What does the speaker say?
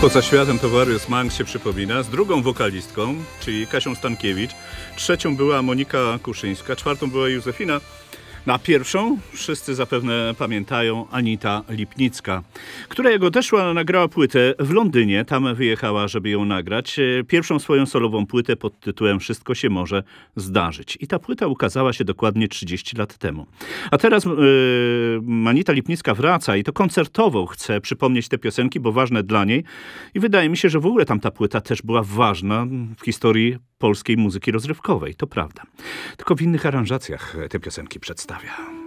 Poza światem to Warius Mank się przypomina z drugą wokalistką, czyli Kasią Stankiewicz. Trzecią była Monika Kuszyńska, czwartą była Józefina. Na pierwszą wszyscy zapewne pamiętają Anita Lipnicka, która jak odeszła, nagrała płytę w Londynie. Tam wyjechała, żeby ją nagrać. Pierwszą swoją solową płytę pod tytułem Wszystko się może zdarzyć. I ta płyta ukazała się dokładnie 30 lat temu. A teraz Anita Lipnicka wraca i to koncertowo chce przypomnieć te piosenki, bo ważne dla niej. I wydaje mi się, że w ogóle tamta płyta też była ważna w historii polskiej muzyki rozrywkowej. To prawda. Tylko w innych aranżacjach te piosenki przedstawia.